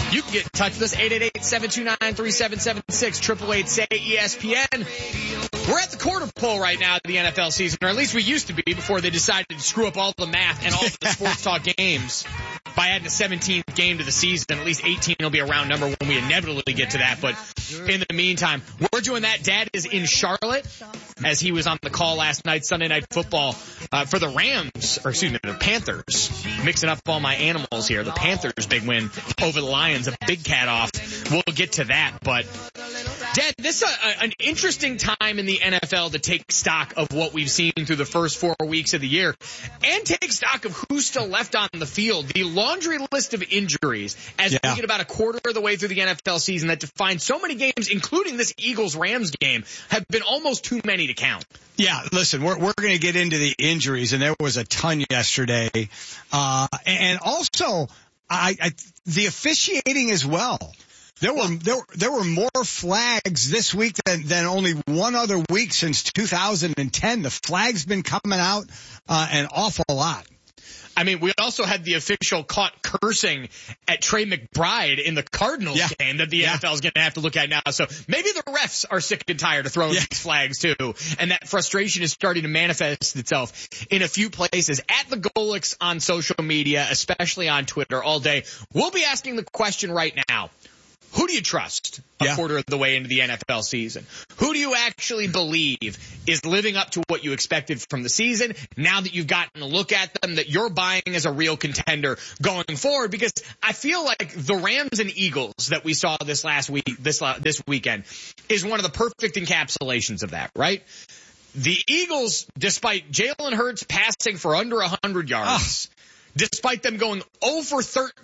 You can get in touch with us, 888-729-3776, 888-SAY-ESPN. We're at the quarter pole right now of the NFL season, or at least we used to be before they decided to screw up all the math and all of the sports talk games by adding a 17th game to the season. At least 18 will be a round number when we inevitably get to that. But in the meantime, we're doing that. Dad is in Charlotte, as he was on the call last night, Sunday Night Football, for the the Panthers. Mixing up all my animals here. The Panthers' big win over the Lions, a big cat off. We'll get to that. But, Dad, this is an interesting time in the NFL to take stock of what we've seen through the first 4 weeks of the year and take stock of who's still left on the field. The laundry list of injuries as we get about a quarter of the way through the NFL season that define so many games, including this Eagles-Rams game, have been almost too many to count. Yeah, listen, we're going to get into the injuries, and there was a ton yesterday. And also, the officiating as well. There were more flags this week than only one other week since 2010. The flag's been coming out an awful lot. I mean, we also had the official caught cursing at Trey McBride in the Cardinals game that the NFL is going to have to look at now. So maybe the refs are sick and tired of throwing these flags too. And that frustration is starting to manifest itself in a few places. At the Golix on social media, especially on Twitter all day, we'll be asking the question right now. Who do you trust a quarter of the way into the NFL season? Who do you actually believe is living up to what you expected from the season now that you've gotten a look at them, that you're buying as a real contender going forward? Because I feel like the Rams and Eagles that we saw this weekend is one of the perfect encapsulations of that, right? The Eagles, despite Jalen Hurts passing for under 100 yards, despite them going 0 for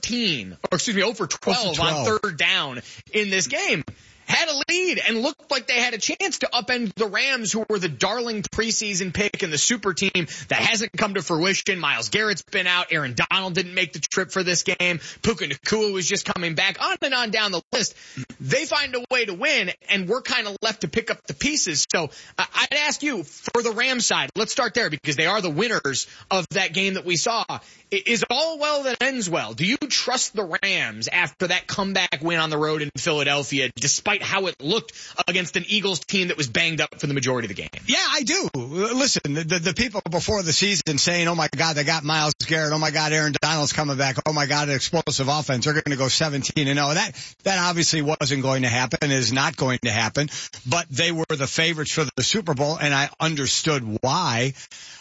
12 on third down in this game, had a lead and looked like they had a chance to upend the Rams, who were the darling preseason pick and the super team that hasn't come to fruition. Myles Garrett's been out. Aaron Donald didn't make the trip for this game. Puka Nacua was just coming back. On and on down the list. They find a way to win, and we're kind of left to pick up the pieces. So I'd ask you, for the Rams side, let's start there because they are the winners of that game that we saw. Is all well that ends well? Do you trust the Rams after that comeback win on the road in Philadelphia, despite how it looked against an Eagles team that was banged up for the majority of the game? Yeah, I do. Listen, the people before the season saying, oh my God, they got Myles Garrett. Oh my God, Aaron Donald's coming back. Oh my God, an explosive offense. They're going to go 17-0. That obviously wasn't going to happen, is not going to happen, but they were the favorites for the Super Bowl, and I understood why.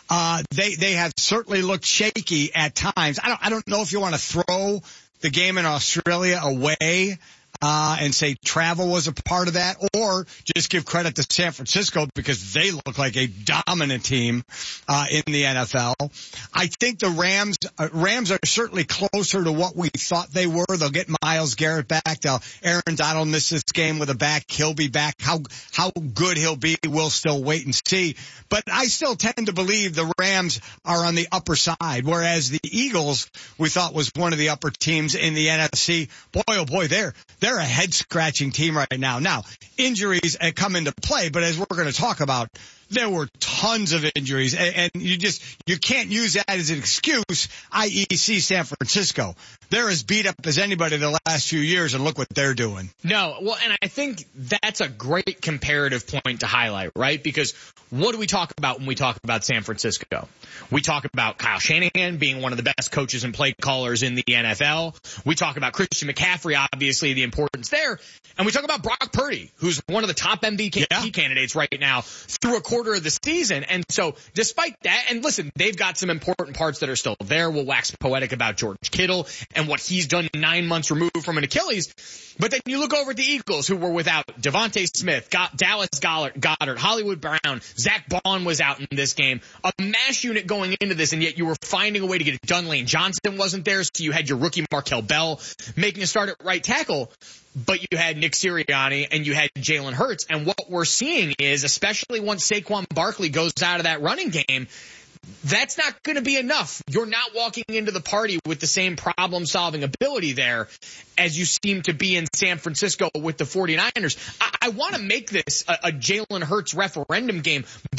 They have certainly looked shaky at times. I don't know if you want to throw the game in Australia away and say travel was a part of that, or just give credit to San Francisco because they look like a dominant team in the NFL. I think the Rams are certainly closer to what we thought they were. They'll get Myles Garrett back. Aaron Donald missed this game with a back. He'll be back. How good he'll be, we'll still wait and see. But I still tend to believe the Rams are on the upper side, whereas the Eagles we thought was one of the upper teams in the NFC. Boy, oh boy, they're a head-scratching team right now. Now, injuries come into play, but as we're going to talk about, there were tons of injuries, and you can't use that as an excuse, i.e. San Francisco. They're as beat up as anybody the last few years, and look what they're doing. No, well, and I think that's a great comparative point to highlight, right? Because what do we talk about when we talk about San Francisco? We talk about Kyle Shanahan being one of the best coaches and play callers in the NFL. We talk about Christian McCaffrey, obviously the importance there. And we talk about Brock Purdy, who's one of the top MVP candidates right now through a quarter of the season. And so despite that, and listen, they've got some important parts that are still there. We'll wax poetic about George Kittle and what he's done 9 months removed from an Achilles. But then you look over at the Eagles, who were without Devontae Smith, Dallas Goedert, Hollywood Brown, Zach Bond was out in this game. A mash unit going into this, and yet you were finding a way to get it done. Lane Johnson wasn't there, so you had your rookie Markel Bell making a start at right tackle. But you had Nick Sirianni and you had Jalen Hurts. And what we're seeing is, especially once Saquon Barkley goes out of that running game, that's not going to be enough. You're not walking into the party with the same problem-solving ability there as you seem to be in San Francisco with the 49ers. I want to make this a Jalen Hurts referendum game, but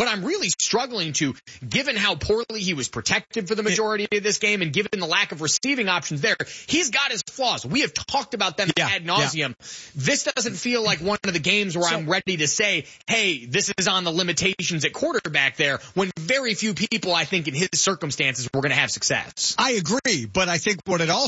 but I'm really struggling to, given how poorly he was protected for the majority of this game and given the lack of receiving options there, he's got his flaws. We have talked about them ad nauseum. This doesn't feel like one of the games where I'm ready to say, hey, this is on the limitations at quarterback there, when very few people, I think, in his circumstances were going to have success. I agree, but I think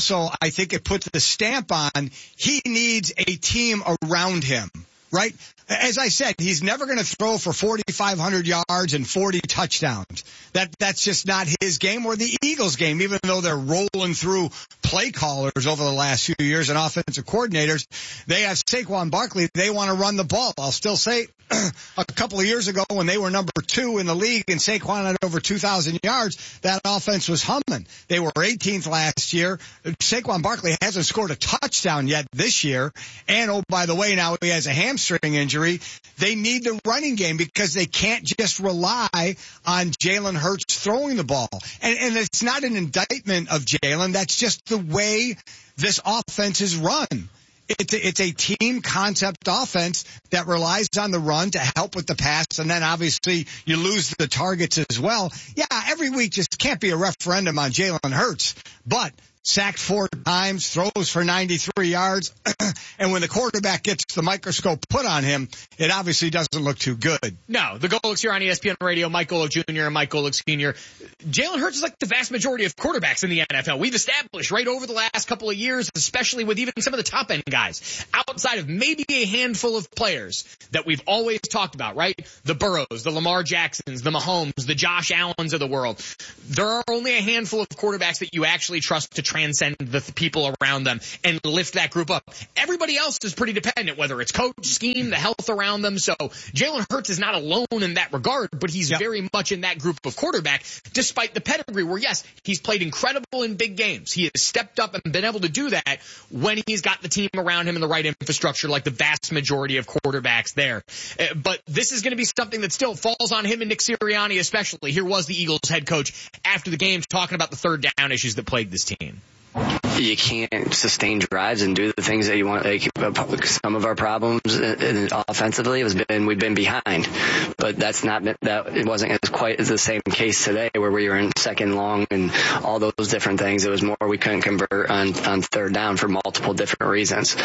I think it puts the stamp on, he needs a team around him, right? As I said, he's never going to throw for 4,500 yards and 40 touchdowns. That's just not his game or the Eagles' game, even though they're rolling through play callers over the last few years and offensive coordinators. They have Saquon Barkley. They want to run the ball. I'll still say a couple of years ago when they were number 2 in the league and Saquon had over 2,000 yards, that offense was humming. They were 18th last year. Saquon Barkley hasn't scored a touchdown yet this year. And, oh, by the way, now he has a hamstring injury. They need the running game because they can't just rely on Jalen Hurts throwing the ball. And it's not an indictment of Jalen. That's just the way this offense is run. It's a team concept offense that relies on the run to help with the pass, and then obviously you lose the targets as well. Yeah, every week just can't be a referendum on Jalen Hurts, but sacked 4 times, throws for 93 yards, and when the quarterback gets the microscope put on him, it obviously doesn't look too good. No, the Golics here on ESPN Radio, Mike Golic Jr. and Mike Golic Sr. Jalen Hurts is like the vast majority of quarterbacks in the NFL. We've established right over the last couple of years, especially with even some of the top-end guys, outside of maybe a handful of players that we've always talked about, right? The Burrows, the Lamar Jacksons, the Mahomes, the Josh Allens of the world. There are only a handful of quarterbacks that you actually trust to transcend the people around them and lift that group up. Everybody else is pretty dependent, whether it's coach, scheme, the health around them. So Jalen Hurts is not alone in that regard, but he's very much in that group of quarterback, despite the pedigree where, yes, he's played incredible in big games. He has stepped up and been able to do that when he's got the team around him and the right infrastructure, like the vast majority of quarterbacks there. But this is going to be something that still falls on him and Nick Sirianni especially. Here was the Eagles head coach after the game talking about the third down issues that plagued this team. You can't sustain drives and do the things that you want. Like some of our problems offensively has been we've been behind, but that's not that it wasn't as quite as the same case today where we were in second long and all those different things. It was more we couldn't convert on third down for multiple different reasons.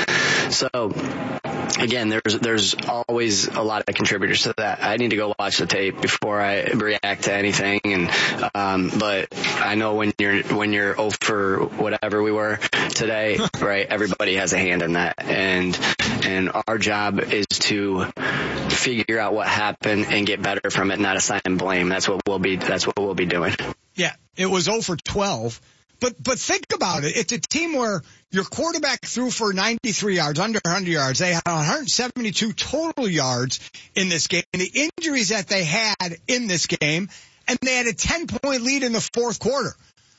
So again, there's always a lot of contributors to that. I need to go watch the tape before I react to anything. And but I know when you're 0 for whatever we were today, right? Everybody has a hand in that, and our job is to figure out what happened and get better from it, not assign blame. That's what we'll be doing. Yeah, it was 0 for 12. But think about it. It's a team where your quarterback threw for 93 yards, under 100 yards. They had 172 total yards in this game. And the injuries that they had in this game, and they had a 10-point lead in the fourth quarter.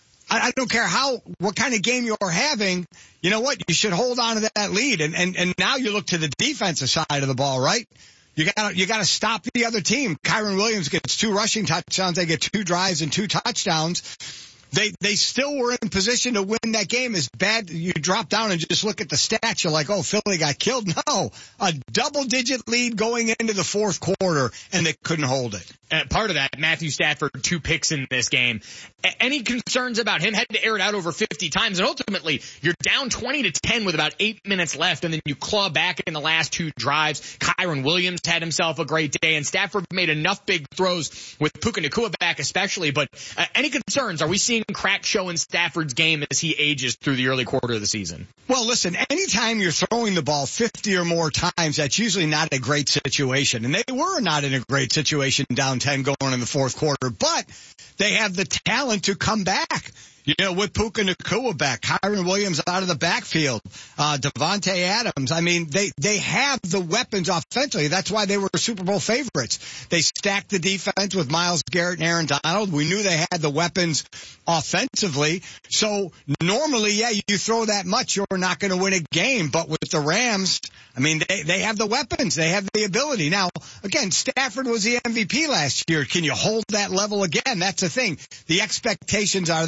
I don't care what kind of game you're having. You know what? You should hold on to that lead. And now you look to the defensive side of the ball, right? You gotta stop the other team. Kyron Williams gets 2 rushing touchdowns. They get 2 drives and 2 touchdowns. They still were in position to win that game. As bad you drop down and just look at the stats, you're like, oh, Philly got killed. No, a double-digit lead going into the fourth quarter, and they couldn't hold it. Part of that, Matthew Stafford, 2 picks in this game. Any concerns about him? Had to air it out over 50 times, and ultimately you're down 20-10 with about 8 minutes left, and then you claw back in the last 2 drives. Kyron Williams had himself a great day, and Stafford made enough big throws with Puka Nacua back especially. But any concerns? Are we seeing crack show in Stafford's game as he ages through the early quarter of the season? Well, listen, anytime you're throwing the ball 50 or more times, that's usually not a great situation. And they were not in a great situation down 10 going in the fourth quarter, but they have the talent to come back. You know, with Puka Nacua back, Kyron Williams out of the backfield, Devontae Adams. I mean, they have the weapons offensively. That's why they were Super Bowl favorites. They stacked the defense with Myles Garrett and Aaron Donald. We knew they had the weapons offensively. So normally, yeah, you throw that much, you're not going to win a game. But with the Rams, I mean, they have the weapons. They have the ability. Now, again, Stafford was the MVP last year. Can you hold that level again? That's the thing. The expectations are there.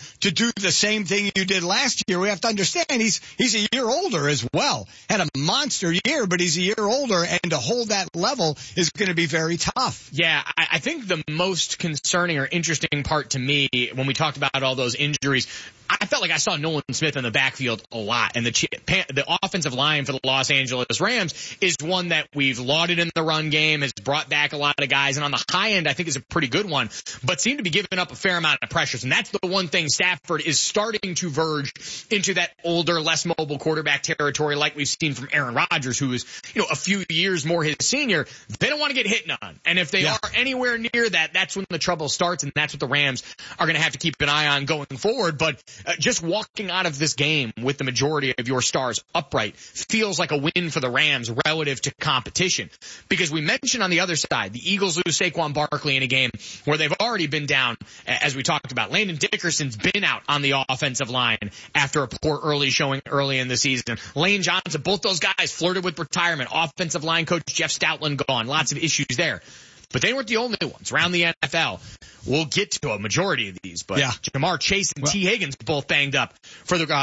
to do the same thing you did last year. We have to understand he's a year older as well. Had a monster year, but he's a year older, and to hold that level is going to be very tough. Yeah, I think the most concerning or interesting part to me when we talked about all those injuries, I felt like I saw Nolan Smith in the backfield a lot, and the offensive line for the Los Angeles Rams is one that we've lauded in the run game, has brought back a lot of guys, and on the high end I think is a pretty good one, but seemed to be giving up a fair amount of pressures, and that's the one thing. Stafford is starting to verge into that older, less mobile quarterback territory like we've seen from Aaron Rodgers, who is, a few years more his senior. They don't want to get hit on, and if they are anywhere near that, that's when the trouble starts, and that's what the Rams are going to have to keep an eye on going forward. But just walking out of this game with the majority of your stars upright feels like a win for the Rams relative to competition. Because we mentioned on the other side, the Eagles lose Saquon Barkley in a game where they've already been down, as we talked about. Landon Dickerson's been out on the offensive line after a poor early showing early in the season. Lane Johnson, both those guys flirted with retirement. Offensive line coach Jeff Stoutland gone. Lots of issues there. But they weren't the only ones around the NFL. We'll get to a majority of these, but Jamar Chase and T. Higgins both banged up for the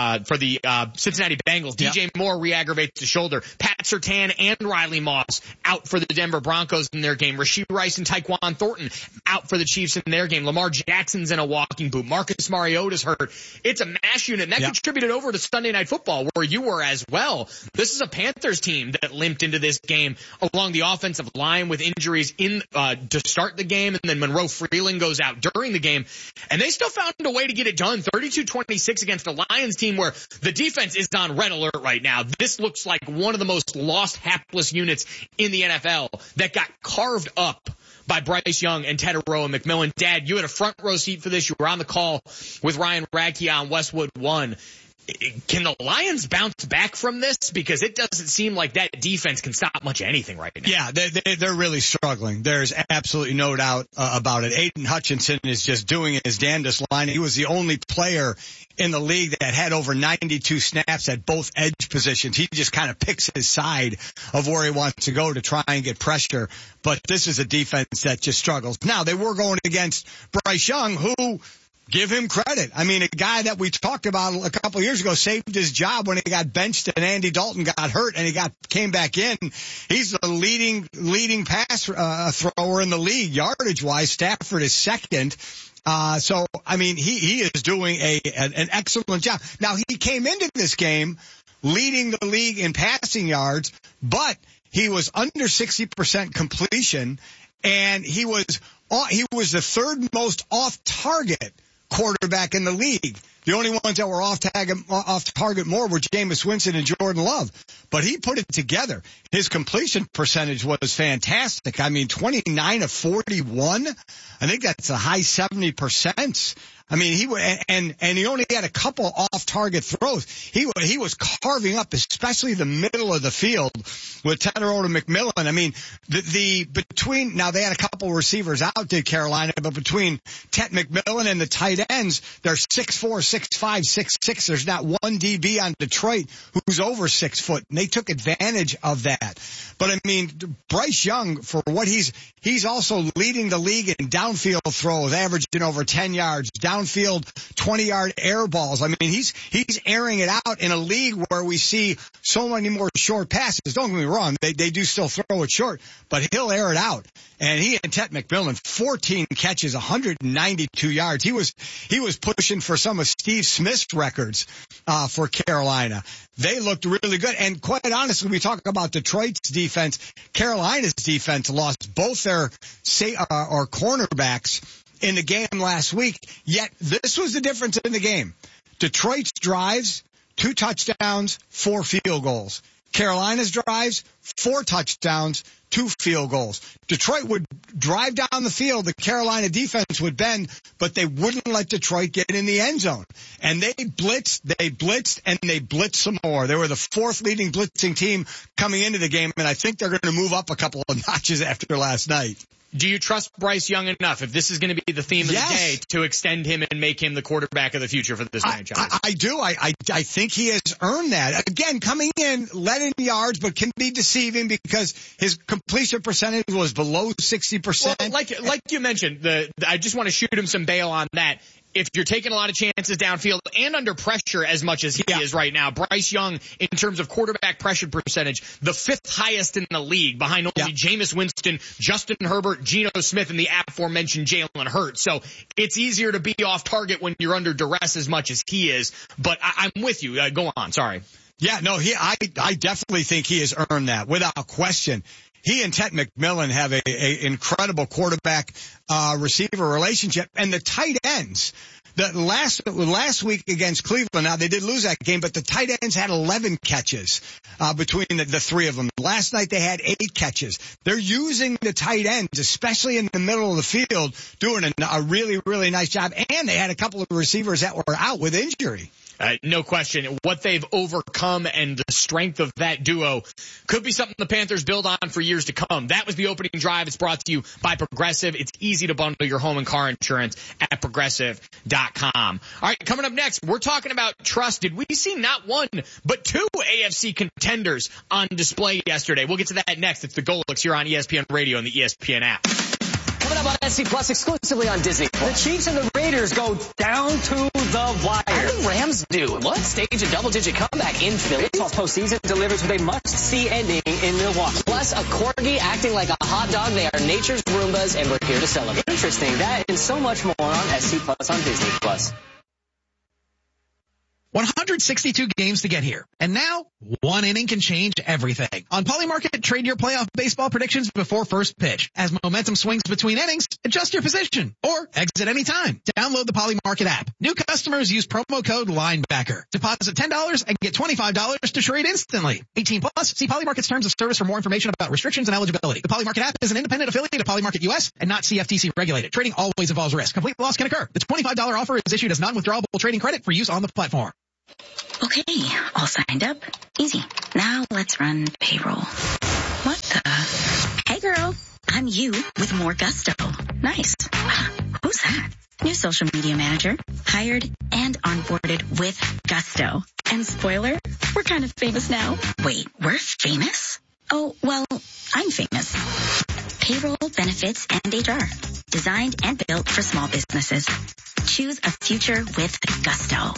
Cincinnati Bengals. DJ Moore re-aggravates the shoulder. Pat Surtain and Riley Moss out for the Denver Broncos in their game. Rashee Rice and Tyquan Thornton out for the Chiefs in their game. Lamar Jackson's in a walking boot. Marcus Mariota's hurt. It's a mash unit, and that contributed over to Sunday Night Football, where you were as well. This is a Panthers team that limped into this game along the offensive line with injuries to start the game, and then Monroe Freeland goes out during the game, and they still found a way to get it done. 32-26 against the Lions team, where the defense is on red alert right now. This looks like one of the most lost, hapless units in the NFL that got carved up by Bryce Young and Tetairoa McMillan. Dad, you had a front row seat for this. You were on the call with Ryan Radke on Westwood One. Can the Lions bounce back from this? Because it doesn't seem like that defense can stop much anything right now. Yeah, they're really struggling. There's absolutely no doubt about it. Aiden Hutchinson is just doing his damnedest line. He was the only player in the league that had over 92 snaps at both edge positions. He just kind of picks his side of where he wants to go to try and get pressure. But this is a defense that just struggles. Now, they were going against Bryce Young, who... give him credit. I mean, a guy that we talked about a couple of years ago saved his job when he got benched and Andy Dalton got hurt and he came back in. He's the leading pass thrower in the league, yardage-wise. Stafford is second. So, I mean, he is doing an excellent job. Now, he came into this game leading the league in passing yards, but he was under 60% completion, and he was the third most off-target quarterback in the league. The only ones that were off target more were Jameis Winston and Jordan Love. But he put it together. His completion percentage was fantastic. I mean, 29 of 41. I think that's a high 70%. I mean, he only had a couple off-target throws. He was carving up, especially the middle of the field with Tetairoa McMillan. I mean, now they had a couple receivers out, did Carolina, but between Tet McMillan and the tight ends, they're 6'4", 6'5", 6'6". There's not one DB on Detroit who's over 6 foot, and they took advantage of that. But I mean, Bryce Young, for what he's also leading the league in downfield throws, averaging over 10 yards, downfield 20-yard air balls. I mean, he's airing it out in a league where we see so many more short passes. Don't get me wrong, they do still throw it short, but he'll air it out. And he and Tet McMillan, 14 catches, 192 yards. He was pushing for some of Steve Smith's records for Carolina. They looked really good. And quite honestly, we talk about Detroit's defense. Carolina's defense lost both their cornerbacks in the game last week. Yet this was the difference in the game. Detroit's drives, 2 touchdowns, 4 field goals. Carolina's drives, 4 touchdowns, 2 field goals. Detroit would drive down the field. The Carolina defense would bend, but they wouldn't let Detroit get in the end zone. And they blitzed, and they blitzed some more. They were the 4th leading blitzing team coming into the game, and I think they're going to move up a couple of notches after last night. Do you trust Bryce Young enough, if this is going to be the theme of the day, to extend him and make him the quarterback of the future for this franchise? I do. I think he has earned that. Again, coming in, led in yards, but can be deceiving because his completion percentage was below 60%. Well, like you mentioned, I just want to shoot him some bail on that. if you're taking a lot of chances downfield and under pressure as much as he is right now, Bryce Young, in terms of quarterback pressure percentage, the 5th highest in the league behind only Jameis Winston, Justin Herbert, Geno Smith, and the aforementioned Jalen Hurts. So it's easier to be off target when you're under duress as much as he is. But I'm with you. Go on. Sorry. Yeah, no, I definitely think he has earned that without question. He and Ted McMillan have a incredible quarterback receiver relationship, and the tight ends. The last week against Cleveland, now they did lose that game, but the tight ends had 11 catches between the three of them. Last night they had 8 catches. They're using the tight ends, especially in the middle of the field, doing a really, really nice job. And they had a couple of receivers that were out with injury. No question. What they've overcome and the strength of that duo could be something the Panthers build on for years to come. That was the opening drive. It's brought to you by Progressive. It's easy to bundle your home and car insurance at Progressive.com. All right, coming up next, we're talking about trust. Did we see not one, but 2 AFC contenders on display yesterday? We'll get to that next. It's the Golics here on ESPN Radio and the ESPN app. Coming up on SC Plus exclusively on Disney Plus. The Chiefs and the Raiders go down to the wire. How did the Rams do? What? Stage a double-digit comeback in Philly. Baseball's postseason delivers with a must-see ending in Milwaukee. Plus, a corgi acting like a hot dog. They are nature's Roombas, and we're here to celebrate. Interesting. That and so much more on SC Plus on Disney Plus. 162 games to get here. And now, one inning can change everything. On Polymarket, trade your playoff baseball predictions before first pitch. As momentum swings between innings, adjust your position or exit anytime. Download the Polymarket app. New customers use promo code LINEBACKER. Deposit $10 and get $25 to trade instantly. 18 plus. See Polymarket's terms of service for more information about restrictions and eligibility. The Polymarket app is an independent affiliate of Polymarket US and not CFTC regulated. Trading always involves risk. Complete loss can occur. The $25 offer is issued as non-withdrawable trading credit for use on the platform. Okay, all signed up. Easy. Now let's run payroll. What the? Hey girl, I'm you with more gusto. Nice. Who's that? New social media manager. Hired and onboarded with gusto. And spoiler, we're kind of famous now. Wait, we're famous? Oh, well, I'm famous. Payroll, benefits, and HR. Designed and built for small businesses. Choose a future with gusto.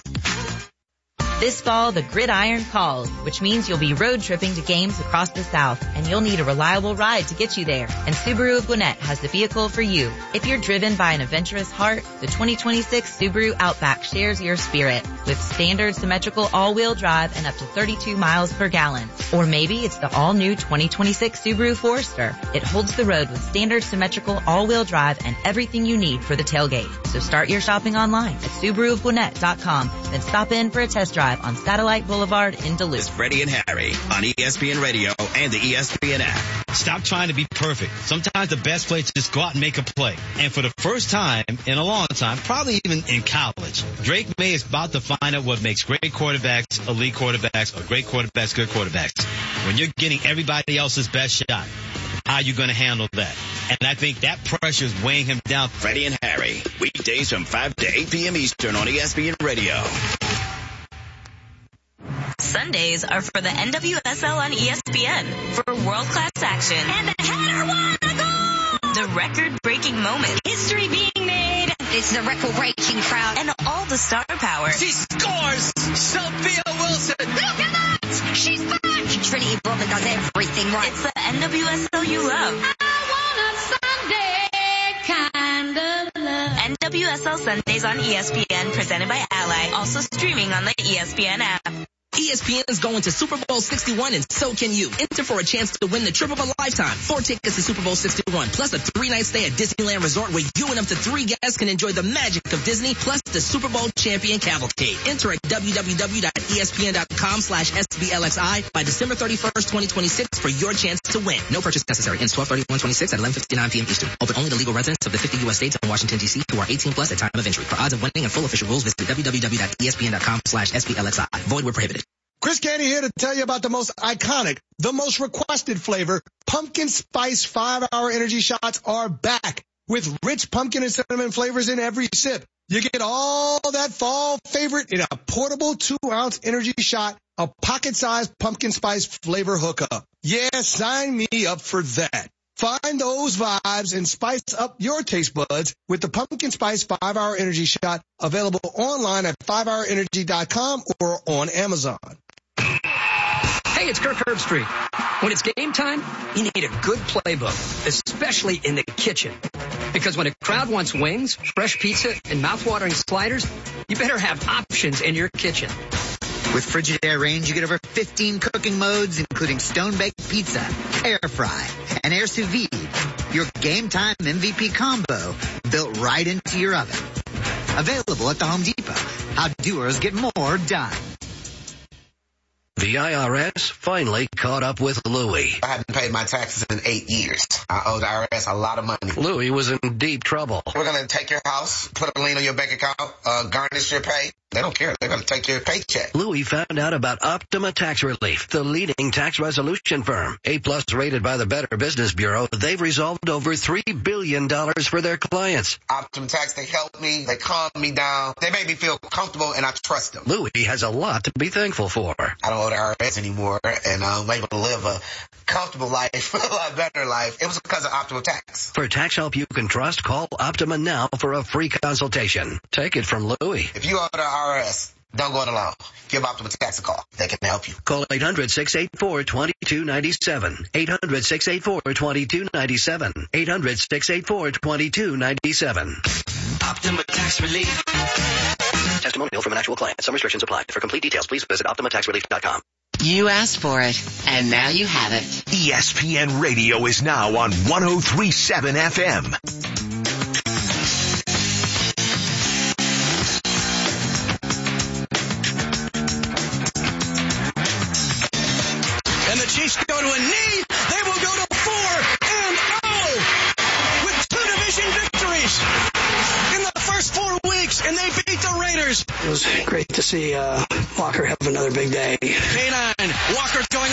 This fall, the gridiron calls, which means you'll be road tripping to games across the South, and you'll need a reliable ride to get you there. And Subaru of Gwinnett has the vehicle for you. If you're driven by an adventurous heart, the 2026 Subaru Outback shares your spirit with standard symmetrical all-wheel drive and up to 32 miles per gallon. Or maybe it's the all-new 2026 Subaru Forester. It holds the road with standard symmetrical all-wheel drive and everything you need for the tailgate. So start your shopping online at SubaruofGwinnett.com, then stop in for a test drive on Satellite Boulevard in Duluth. It's Freddie and Harry on ESPN Radio and the ESPN app. Stop trying to be perfect. Sometimes the best play is just go out and make a play. And for the first time in a long time, probably even in college, Drake May is about to find out what makes great quarterbacks, elite quarterbacks, or great quarterbacks, good quarterbacks. When you're getting everybody else's best shot, how are you going to handle that? And I think that pressure is weighing him down. Freddie and Harry, weekdays from 5 to 8 p.m. Eastern on ESPN Radio. Sundays are for the NWSL on ESPN for world-class action. And the header won a goal! The record-breaking moment. History being made. It's the record-breaking crowd. And all the star power. She scores! Sophia Wilson! Look at that! She's back! Trinity Brooklyn does everything right. It's the NWSL you love. I want a Sunday kind of love. NWSL Sundays on ESPN, presented by Ally. Also streaming on the ESPN app. ESPN is going to Super Bowl 61, and so can you. Enter for a chance to win the trip of a lifetime. 4 tickets to Super Bowl 61, plus a 3-night stay at Disneyland Resort where you and up to 3 guests can enjoy the magic of Disney, plus the Super Bowl champion cavalcade. Enter at www.espn.com/SBLXI by December 31st, 2026 for your chance to win. No purchase necessary. Ends 12/31/26 at 11:59 p.m. Eastern. Open only to legal residents of the 50 U.S. states and Washington, D.C. who are 18 plus at time of entry. For odds of winning and full official rules, visit www.espn.com/SBLXI. Void where prohibited. Chris Candy here to tell you about the most iconic, the most requested flavor. Pumpkin Spice 5-Hour Energy Shots are back with rich pumpkin and cinnamon flavors in every sip. You get all that fall favorite in a portable 2-ounce energy shot, a pocket-sized pumpkin spice flavor hookup. Yeah, sign me up for that. Find those vibes and spice up your taste buds with the Pumpkin Spice 5-Hour Energy Shot, available online at 5hourenergy.com or on Amazon. Hey, it's Kirk Herbstreit. When it's game time, you need a good playbook, especially in the kitchen. Because when a crowd wants wings, fresh pizza, and mouth-watering sliders, you better have options in your kitchen. With Frigidaire Range, you get over 15 cooking modes, including stone-baked pizza, air fry, and air sous vide. Your game time MVP combo built right into your oven. Available at the Home Depot. How doers get more done. The IRS finally caught up with Louie. I hadn't paid my taxes in 8 years. I owe the IRS a lot of money. Louie was in deep trouble. We're going to take your house, put a lien on your bank account, garnish your pay. They don't care. They're going to take your paycheck. Louie found out about Optima Tax Relief, the leading tax resolution firm. A-plus rated by the Better Business Bureau, they've resolved over $3 billion for their clients. Optima Tax, they helped me. They calmed me down. They made me feel comfortable, and I trust them. Louie has a lot to be thankful for. I don't owe the IRS anymore, and I'm able to live a comfortable life, a lot better life. It was because of Optima Tax. For tax help you can trust, call Optima now for a free consultation. Take it from Louie. If you owe the IRS, don't go it alone. Give Optima Tax a call. They can help you. Call 800-684-2297. 800-684-2297. 800-684-2297. Optima Tax Relief. Testimonial from an actual client. Some restrictions apply. For complete details, please visit OptimaTaxRelief.com. You asked for it, and now you have it. ESPN Radio is now on 103.7 FM. And the Chiefs go to a knee. They will go to 4-0 with 2 division victories in the first 4 weeks, and they beat the Raiders. It was great to see Walker have another big day. K9, Walker going